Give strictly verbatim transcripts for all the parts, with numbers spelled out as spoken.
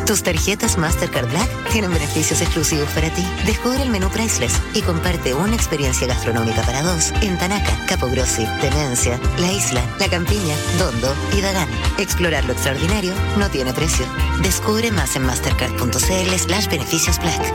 Tus tarjetas Mastercard Black tienen beneficios exclusivos para ti. Descubre el menú Priceless y comparte una experiencia gastronómica para dos en Tanaca, Capogrossi, Tenencia, La Isla, La Campiña, Dondo y Dagán. Explorar lo extraordinario no tiene precio. Descubre más en mastercard.cl slash beneficios Black.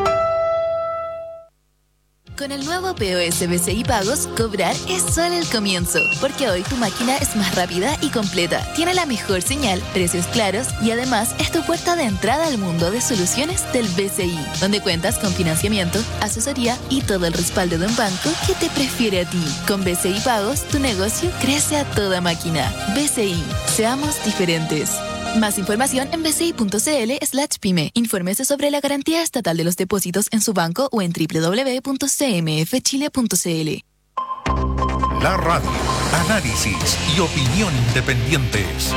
Con el nuevo P O S B C I Pagos, cobrar es solo el comienzo, porque hoy tu máquina es más rápida y completa, tiene la mejor señal, precios claros y además es tu puerta de entrada al mundo de soluciones del B C I, donde cuentas con financiamiento, asesoría y todo el respaldo de un banco que te prefiere a ti. Con B C I Pagos, tu negocio crece a toda máquina. B C I, seamos diferentes. Más información en bci.cl slash pyme. Infórmese sobre la garantía estatal de los depósitos en su banco o en doble u doble u doble u punto c m f chile punto c l. La radio, análisis y opinión independientes.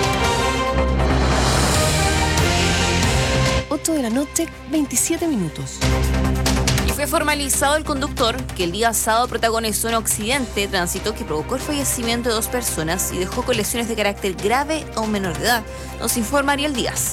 ocho de la noche, veintisiete minutos. Y fue formalizado el conductor que el día sábado protagonizó un accidente de tránsito que provocó el fallecimiento de dos personas y dejó con lesiones de carácter grave a un menor de edad. Nos informa Ariel Díaz.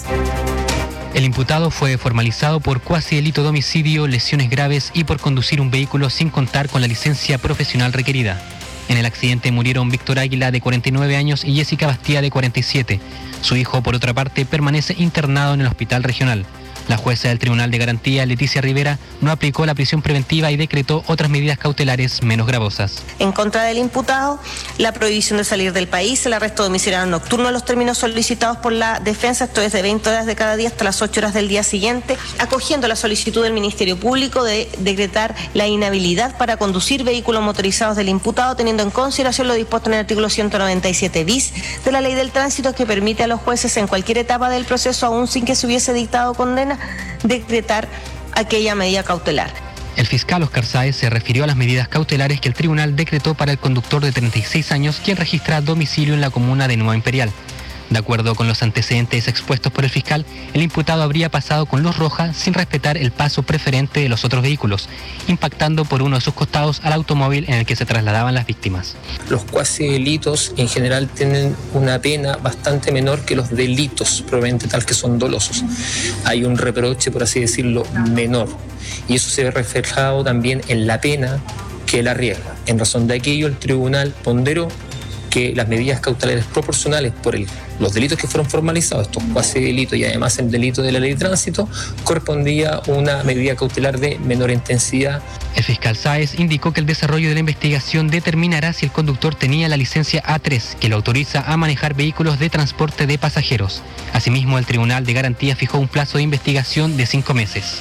El imputado fue formalizado por cuasi delito de homicidio, lesiones graves y por conducir un vehículo sin contar con la licencia profesional requerida. En el accidente murieron Víctor Águila, de cuarenta y nueve años, y Jessica Bastía, de cuarenta y siete. Su hijo, por otra parte, permanece internado en el hospital regional. La jueza del Tribunal de Garantía, Leticia Rivera, no aplicó la prisión preventiva y decretó otras medidas cautelares menos gravosas. En contra del imputado, la prohibición de salir del país, el arresto domiciliario nocturno en los términos solicitados por la defensa, esto es de veinte horas de cada día hasta las ocho horas del día siguiente, acogiendo la solicitud del Ministerio Público de decretar la inhabilidad para conducir vehículos motorizados del imputado, teniendo en consideración lo dispuesto en el artículo ciento noventa y siete bis de la Ley del Tránsito, que permite a los jueces en cualquier etapa del proceso, aún sin que se hubiese dictado condena, decretar aquella medida cautelar. El fiscal Oscar Sáez se refirió a las medidas cautelares que el tribunal decretó para el conductor de treinta y seis años, quien registra domicilio en la comuna de Nueva Imperial. De acuerdo con los antecedentes expuestos por el fiscal, el imputado habría pasado con luz roja sin respetar el paso preferente de los otros vehículos, impactando por uno de sus costados al automóvil en el que se trasladaban las víctimas. Los cuasi delitos en general tienen una pena bastante menor que los delitos propiamente tal que son dolosos. Hay un reproche, por así decirlo, menor, y eso se ve reflejado también en la pena que él arriesga. En razón de aquello, el tribunal ponderó que las medidas cautelares proporcionales por el, los delitos que fueron formalizados, estos cuasi delitos y además el delito de la ley de tránsito, correspondía una medida cautelar de menor intensidad. El fiscal Sáez indicó que el desarrollo de la investigación determinará si el conductor tenía la licencia A tres, que lo autoriza a manejar vehículos de transporte de pasajeros. Asimismo, el Tribunal de Garantía fijó un plazo de investigación de cinco meses.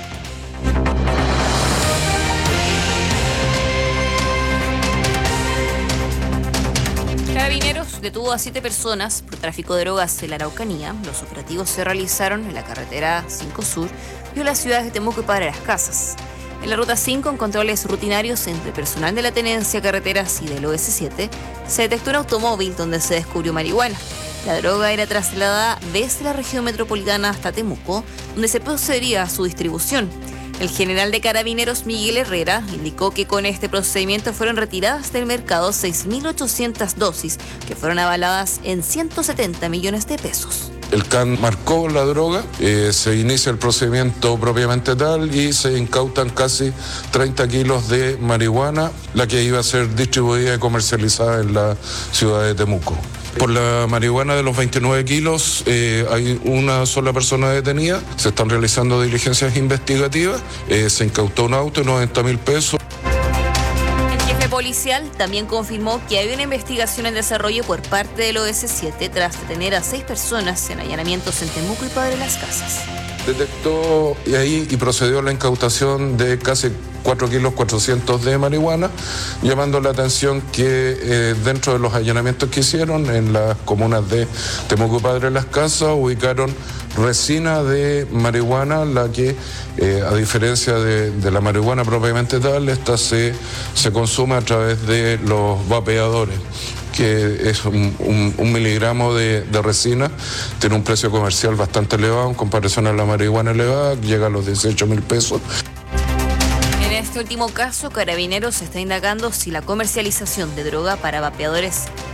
Carabineros detuvo a siete personas por tráfico de drogas en la Araucanía. Los operativos se realizaron en la carretera cinco Sur y en las ciudades de Temuco y Padre Las Casas. En la ruta cinco, en controles rutinarios entre personal de la Tenencia Carreteras y del O S siete, se detectó un automóvil donde se descubrió marihuana. La droga era trasladada desde la región metropolitana hasta Temuco, donde se procedería a su distribución. El general de Carabineros, Miguel Herrera, indicó que con este procedimiento fueron retiradas del mercado seis mil ochocientas dosis, que fueron avaladas en ciento setenta millones de pesos. El C A N marcó la droga, eh, se inicia el procedimiento propiamente tal y se incautan casi treinta kilos de marihuana, la que iba a ser distribuida y comercializada en la ciudad de Temuco. Por la marihuana de los veintinueve kilos eh, hay una sola persona detenida, se están realizando diligencias investigativas, eh, se incautó un auto y noventa mil pesos. El jefe policial también confirmó que hay una investigación en desarrollo por parte del O S siete tras detener a seis personas en allanamientos en Temuco y Padre Las Casas. Detectó y ahí y procedió a la incautación de casi cuatro kilos cuatrocientos de marihuana, llamando la atención que eh, dentro de los allanamientos que hicieron en las comunas de Temuco y Padre Las Casas ubicaron resina de marihuana, la que eh, a diferencia de, de la marihuana propiamente tal, esta se, se consume a través de los vapeadores, que es un, un, un miligramo de, de resina, tiene un precio comercial bastante elevado en comparación a la marihuana elevada, llega a los dieciocho mil pesos. En este último caso, Carabineros está indagando si la comercialización de droga para vapeadores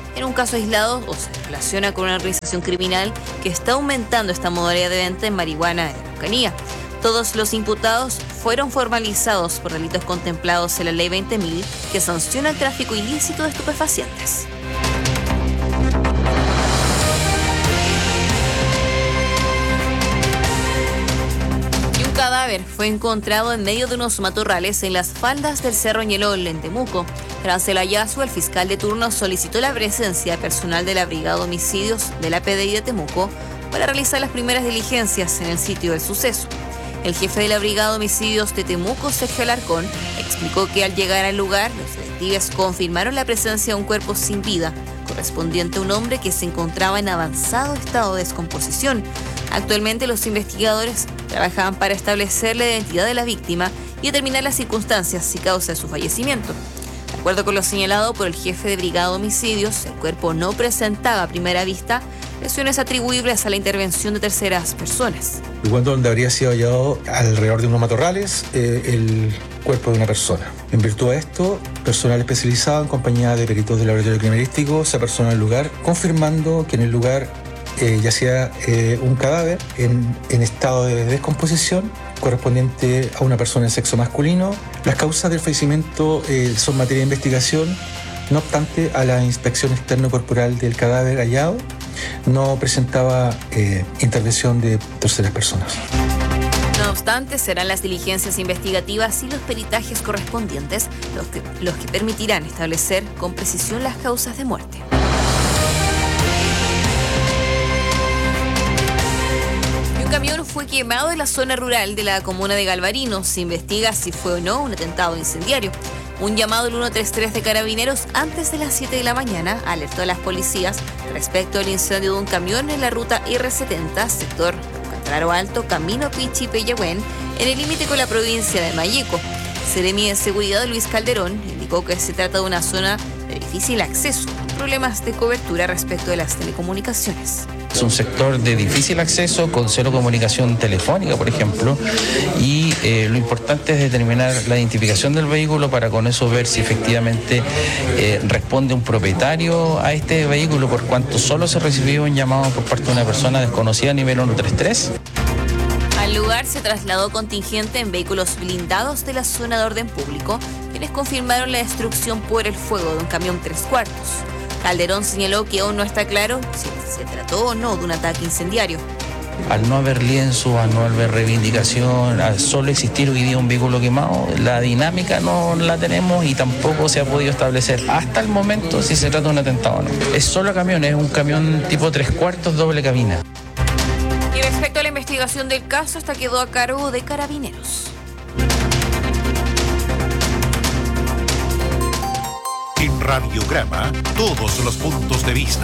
en un caso aislado o se relaciona con una organización criminal que está aumentando esta modalidad de venta de marihuana en la Araucanía. Todos los imputados fueron formalizados por delitos contemplados en la Ley veinte mil, que sanciona el tráfico ilícito de estupefacientes. Un cadáver fue encontrado en medio de unos matorrales en las faldas del Cerro Ñelol, en Temuco. Tras el hallazgo, el fiscal de turno solicitó la presencia de personal de la Brigada de Homicidios de la P D I de Temuco para realizar las primeras diligencias en el sitio del suceso. El jefe de la Brigada de Homicidios de Temuco, Sergio Alarcón, explicó que al llegar al lugar, los detectives confirmaron la presencia de un cuerpo sin vida, correspondiente a un hombre que se encontraba en avanzado estado de descomposición. Actualmente los investigadores trabajaban para establecer la identidad de la víctima y determinar las circunstancias y causa de su fallecimiento. De acuerdo con lo señalado por el jefe de Brigada de Homicidios, el cuerpo no presentaba a primera vista lesiones atribuibles a la intervención de terceras personas. El lugar donde habría sido hallado alrededor de unos matorrales eh, el cuerpo de una persona. En virtud de esto, personal especializado en compañía de peritos del laboratorio criminalístico se apersonó al lugar, confirmando que en el lugar eh, yacía eh, un cadáver en, en estado de descomposición correspondiente a una persona de sexo masculino. Las causas del fallecimiento eh, son materia de investigación. No obstante, a la inspección externo-corporal del cadáver hallado no presentaba eh, intervención de terceras personas. No obstante, serán las diligencias investigativas y los peritajes correspondientes los que, los que permitirán establecer con precisión las causas de muerte. Y un camión fue quemado en la zona rural de la comuna de Galvarino. Se investiga si fue o no un atentado incendiario. Un llamado al ciento treinta y tres de Carabineros antes de las siete de la mañana alertó a las policías respecto al incendio de un camión en la ruta R setenta, sector Cantalaro Alto, camino Pichi-Peyehuen, en el límite con la provincia de Mayeco. Seremi de Seguridad Luis Calderón indicó que se trata de una zona de difícil acceso, problemas de cobertura respecto de las telecomunicaciones. Es un sector de difícil acceso, con cero comunicación telefónica, por ejemplo, y eh, lo importante es determinar la identificación del vehículo para con eso ver si efectivamente eh, responde un propietario a este vehículo, por cuanto solo se recibió un llamado por parte de una persona desconocida a nivel ciento treinta y tres. Al lugar se trasladó contingente en vehículos blindados de la zona de orden público, quienes confirmaron la destrucción por el fuego de un camión tres cuartos. Calderón señaló que aún no está claro si se trató o no de un ataque incendiario. Al no haber lienzo, al no haber reivindicación, al solo existir hoy día un vehículo quemado, la dinámica no la tenemos y tampoco se ha podido establecer hasta el momento si se trata de un atentado o no. Es solo camión, es un camión tipo tres cuartos doble cabina. Y respecto a la investigación del caso, esta quedó a cargo de Carabineros. En Radiograma, todos los puntos de vista.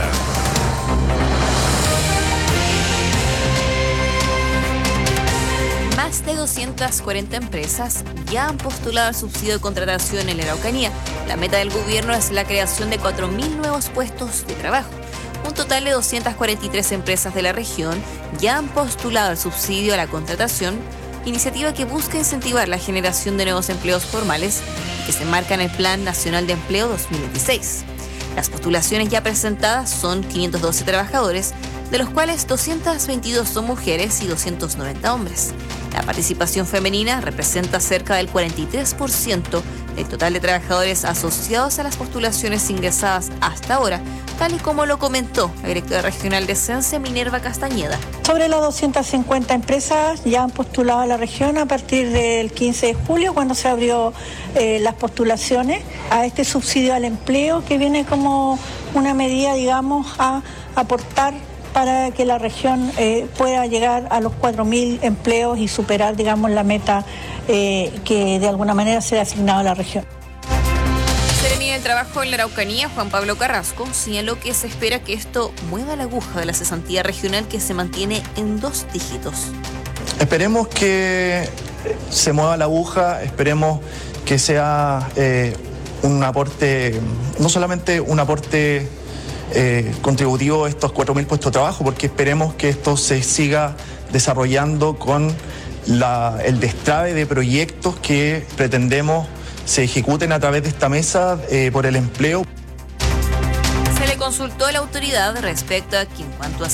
Más de doscientas cuarenta empresas ya han postulado al subsidio de contratación en la Araucanía. La meta del gobierno es la creación de cuatro mil nuevos puestos de trabajo. Un total de doscientas cuarenta y tres empresas de la región ya han postulado al subsidio a la contratación, iniciativa que busca incentivar la generación de nuevos empleos formales que se enmarca en el Plan Nacional de Empleo dos mil veintiséis. Las postulaciones ya presentadas son quinientos doce trabajadores, de los cuales doscientas veintidós son mujeres y doscientos noventa hombres. La participación femenina representa cerca del cuarenta y tres por ciento del total de trabajadores asociados a las postulaciones ingresadas hasta ahora, tal y como lo comentó la directora regional de Sense, Minerva Castañeda. Sobre las doscientas cincuenta empresas ya han postulado a la región a partir del quince de julio, cuando se abrió eh, las postulaciones a este subsidio al empleo, que viene como una medida, digamos, a aportar para que la región eh, pueda llegar a los cuatro mil empleos y superar, digamos, la meta eh, que de alguna manera se ha asignado a la región. Seremi del Trabajo en la Araucanía, Juan Pablo Carrasco, señaló que se espera que esto mueva la aguja de la cesantía regional, que se mantiene en dos dígitos. Esperemos que se mueva la aguja, esperemos que sea eh, un aporte, no solamente un aporte Eh, contributivo a estos cuatro mil puestos de trabajo, porque esperemos que esto se siga desarrollando con la, el destrave de proyectos que pretendemos se ejecuten a través de esta mesa eh, por el empleo. Se le consultó a la autoridad respecto a que en cuanto a